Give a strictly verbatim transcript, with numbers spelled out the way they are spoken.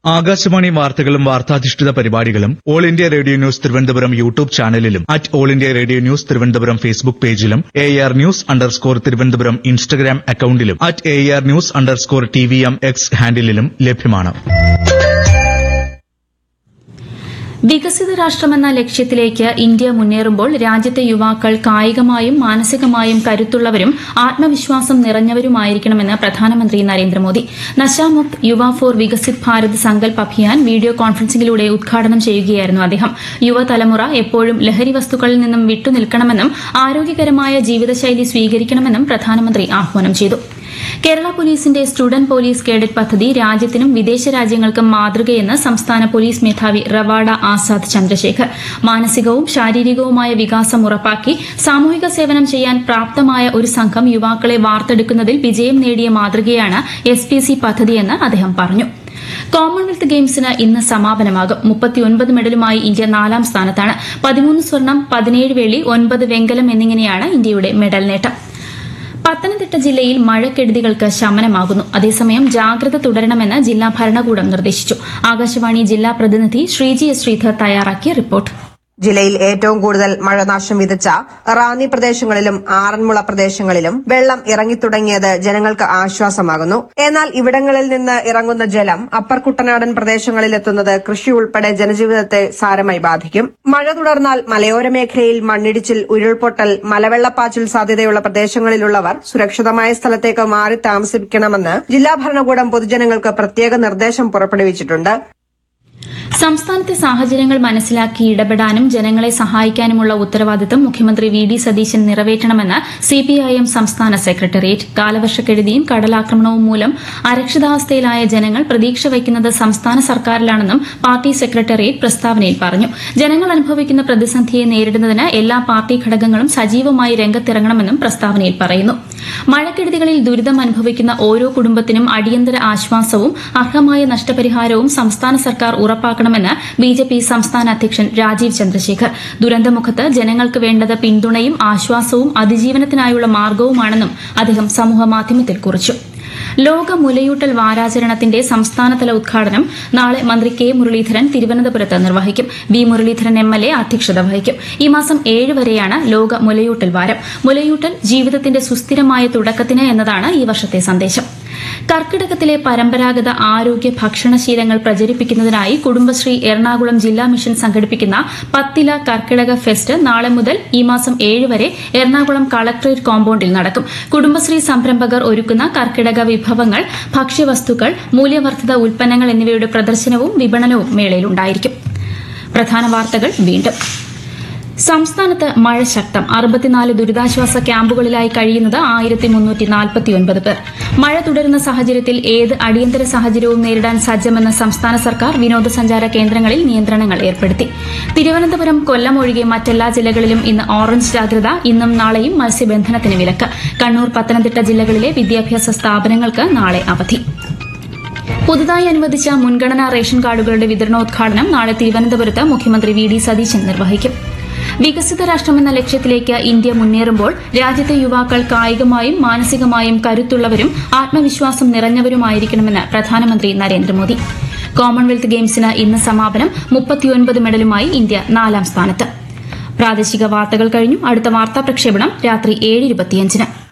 ആകാശവാണി വാർത്തകളും വാർത്താധിഷ്ഠിത പരിപാടികളും all India radio news Thiruvananthapuram YouTube ചാനലിലും at all India radio news Thiruvananthapuram Facebook പേജിലും A R news underscore Thiruvananthapuram Instagram അക്കൌണ്ടിലും at A R news underscore T V M X ഹാൻഡിലും ലഭ്യമാണ്. വികസിത രാഷ്ട്രമെന്ന ലക്ഷ്യത്തിലേക്ക് ഇന്ത്യ മുന്നേറുമ്പോൾ രാജ്യത്തെ യുവാക്കൾ കായികമായും മാനസികമായും കരുത്തുള്ളവരും ആത്മവിശ്വാസം നിറഞ്ഞവരുമായിരിക്കണമെന്ന് പ്രധാനമന്ത്രി നരേന്ദ്രമോദി. നശാമുക്ത് യുവ ഫോർ വികസിത് ഭാരത് സങ്കൽപ് അഭിയാൻ വീഡിയോ കോൺഫറൻസിംഗിലൂടെ ഉദ്ഘാടനം ചെയ്യുകയായിരുന്നു അദ്ദേഹം. യുവതലമുറ എപ്പോഴും ലഹരി വസ്തുക്കളിൽ നിന്നും വിട്ടുനിൽക്കണമെന്നും ആരോഗ്യകരമായ ജീവിതശൈലി സ്വീകരിക്കണമെന്നും പ്രധാനമന്ത്രി ആഹ്വാനം ചെയ്തു. കേരള പോലീസിന്റെ സ്റ്റുഡന്റ് പോലീസ് കേഡറ്റ് പദ്ധതി രാജ്യത്തിനും വിദേശ രാജ്യങ്ങൾക്കും മാതൃകയെന്ന് സംസ്ഥാന പോലീസ് മേധാവി റവാഡ ആസാദ് ചന്ദ്രശേഖർ. മാനസികവും ശാരീരികവുമായ വികാസം ഉറപ്പാക്കി സാമൂഹിക സേവനം ചെയ്യാൻ പ്രാപ്തമായ ഒരു സംഘം യുവാക്കളെ വാർത്തെടുക്കുന്നതിൽ വിജയം നേടിയ മാതൃകയാണ് എസ് പി സി പദ്ധതിയെന്ന് അദ്ദേഹം പറഞ്ഞു. കോമൺവെൽത്ത് ഗെയിംസിന് ഇന്ന് സമാപനമാകും. മുപ്പത്തിയൊൻപത് മെഡലുമായി ഇന്ത്യ നാലാം സ്ഥാനത്താണ്. പതിമൂന്ന് സ്വർണം, പതിനേഴ് വെള്ളി, ഒൻപത് വെങ്കലം എന്നിങ്ങനെയാണ് ഇന്ത്യയുടെ മെഡൽ നേട്ടം. പത്തനംതിട്ട ജില്ലയിൽ മഴക്കെടുതികൾക്ക് ശമനമാകുന്നു. അതേസമയം ജാഗ്രത തുടരണമെന്ന് ജില്ലാ ഭരണകൂടം നിർദ്ദേശിച്ചു. ആകാശവാണി ജില്ലാ പ്രതിനിധി ശ്രീജി എസ് ശ്രീധർ തയ്യാറാക്കിയ റിപ്പോർട്ട്. ജില്ലയിൽ ഏറ്റവും കൂടുതൽ മഴനാശം വിതച്ച റാന്നി പ്രദേശങ്ങളിലും ആറന്മുള പ്രദേശങ്ങളിലും വെള്ളം ഇറങ്ങിത്തുടങ്ങിയത് ജനങ്ങൾക്ക് ആശ്വാസമാകുന്നു. എന്നാൽ ഇവിടങ്ങളിൽ നിന്ന് ഇറങ്ങുന്ന ജലം അപ്പർ കുട്ടനാടൻ പ്രദേശങ്ങളിലെത്തുന്നത് കൃഷി ഉൾപ്പെടെ ജനജീവിതത്തെ സാരമായി ബാധിക്കും. മഴ തുടർന്നാൽ മലയോര മേഖലയിൽ മണ്ണിടിച്ചിൽ, ഉരുൾപൊട്ടൽ, മലവെള്ളപ്പാച്ചിൽ സാധ്യതയുള്ള പ്രദേശങ്ങളിലുള്ളവർ സുരക്ഷിതമായ സ്ഥലത്തേക്ക് മാറി താമസിക്കണമെന്ന് ജില്ലാ ഭരണകൂടം പൊതുജനങ്ങൾക്ക് പ്രത്യേക നിർദ്ദേശം പുറപ്പെടുവിച്ചിട്ടുണ്ട്. സംസ്ഥാനത്തെ സാഹചര്യങ്ങൾ മനസ്സിലാക്കി ഇടപെടാനും ജനങ്ങളെ സഹായിക്കാനുമുള്ള ഉത്തരവാദിത്തം മുഖ്യമന്ത്രി വി ഡി സതീശൻ നിറവേറ്റണമെന്ന് സിപിഐഎം സംസ്ഥാന സെക്രട്ടേറിയറ്റ്. കാലവർഷക്കെടുതിയും കടലാക്രമണവും മൂലം അരക്ഷിതാവസ്ഥയിലായ ജനങ്ങൾ പ്രതീക്ഷ വയ്ക്കുന്നത് സംസ്ഥാന സർക്കാരിലാണെന്നും പാർട്ടി സെക്രട്ടേറിയറ്റ് പ്രസ്താവനയിൽ പറഞ്ഞു. ജനങ്ങൾ അനുഭവിക്കുന്ന പ്രതിസന്ധിയെ നേരിടുന്നതിന് എല്ലാ പാർട്ടി ഘടകങ്ങളും സജീവമായി രംഗത്തിറങ്ങണമെന്നും പ്രസ്താവനയിൽ പറയുന്നു. മഴക്കെടുതികളിൽ ദുരിതം അനുഭവിക്കുന്ന ഓരോ കുടുംബത്തിനും അടിയന്തര ആശ്വാസവും അർഹമായ നഷ്ടപരിഹാരവും സംസ്ഥാന സർക്കാർ ഉറപ്പാക്കണമെന്ന് ബിജെപി സംസ്ഥാന അധ്യക്ഷൻ രാജീവ് ചന്ദ്രശേഖർ. ദുരന്തമുഖത്ത് ജനങ്ങൾക്ക് വേണ്ടത് പിന്തുണയും ആശ്വാസവും അതിജീവനത്തിനായുള്ള മാർഗവുമാണെന്നും അദ്ദേഹം സമൂഹമാധ്യമത്തിൽ കുറിച്ചു. ലോക മുലയൂട്ടൽ വാരാചരണത്തിന്റെ സംസ്ഥാനതല ഉദ്ഘാടനം നാളെ മന്ത്രി കെ മുരളീധരൻ തിരുവനന്തപുരത്ത് നിർവഹിക്കും. V Muraleedharan M L A അധ്യക്ഷത വഹിക്കും. ഈ മാസം ഏഴ് വരെയാണ് ലോക മുലയൂട്ടൽ വാരം. മുലയൂട്ടൽ ജീവിതത്തിന്റെ സുസ്ഥിരമായ തുടക്കത്തിന് എന്നതാണ് ഈ വർഷത്തെ സന്ദേശം. കർക്കിടകത്തിലെ പരമ്പരാഗത ആരോഗ്യ ഭക്ഷണശീലങ്ങൾ പ്രചരിപ്പിക്കുന്നതിനായി കുടുംബശ്രീ എറണാകുളം ജില്ലാ മിഷൻ സംഘടിപ്പിക്കുന്ന പത്തില കർക്കിടക ഫെസ്റ്റ് നാളെ മുതൽ ഈ മാസം ഏഴ് വരെ എറണാകുളം കളക്ടറേറ്റ് കോമ്പൌണ്ടിൽ നടക്കും. കുടുംബശ്രീ സംരംഭകർ ഒരുക്കുന്ന കർക്കിടക വിഭവങ്ങൾ, ഭക്ഷ്യവസ്തുക്കൾ, മൂല്യവർദ്ധിത ഉൽപ്പന്നങ്ങൾ എന്നിവയുടെ പ്രദർശനവും വിപണനവും മേളയിലുണ്ടായിരിക്കും. പ്രധാന വാർത്തകൾ വീണ്ടും. സംസ്ഥാനത്ത് മഴ ശക്തം. അറുപത്തിനാല് ദുരിതാശ്വാസ ക്യാമ്പുകളിലായി കഴിയുന്നത് ആയിരത്തി മുന്നൂറ്റി നാൽപ്പത്തിയൊൻപത് പേർ. മഴ തുടരുന്ന സാഹചര്യത്തിൽ ഏത് അടിയന്തര സാഹചര്യവും നേരിടാൻ സജ്ജമെന്ന സംസ്ഥാന സർക്കാർ. വിനോദസഞ്ചാര കേന്ദ്രങ്ങളിൽ നിയന്ത്രണങ്ങൾ ഏർപ്പെടുത്തി. തിരുവനന്തപുരം, കൊല്ലം ഒഴികെ മറ്റെല്ലാ ജില്ലകളിലും ഇന്ന് ഓറഞ്ച് ജാഗ്രത. ഇന്നും നാളെയും മത്സ്യബന്ധനത്തിന് വിലക്ക്. കണ്ണൂർ, പത്തനംതിട്ട ജില്ലകളിലെ വിദ്യാഭ്യാസ സ്ഥാപനങ്ങൾക്ക് നാളെ അവധി. പുതുതായി അനുവദിച്ച മുൻഗണനാ റേഷൻ കാർഡുകളുടെ വിതരണോദ്ഘാടനം നാളെ തിരുവനന്തപുരത്ത് മുഖ്യമന്ത്രി വി ഡി സതീശൻ നിർവഹിക്കും. വികസിത രാഷ്ട്രമെന്ന ലക്ഷ്യത്തിലേക്ക് ഇന്ത്യ മുന്നേറുമ്പോൾ രാജ്യത്തെ യുവാക്കൾ കായികമായും മാനസികമായും കരുത്തുള്ളവരും ആത്മവിശ്വാസം നിറഞ്ഞവരുമായിരിക്കണമെന്ന് പ്രധാനമന്ത്രി നരേന്ദ്രമോദി. കോമൺവെൽത്ത് ഗെയിംസിന് ഇന്ന് സമാപനം. മുപ്പത്തിയൊൻപത് മെഡലുമായി ഇന്ത്യ നാലാം സ്ഥാനത്ത്. പ്രാദേശിക വാർത്തകൾ കഴിഞ്ഞു. അടുത്ത വാർത്താ പ്രക്ഷേപണം രാത്രി ഏഴ് ഇരുപത്തിയഞ്ചിന്.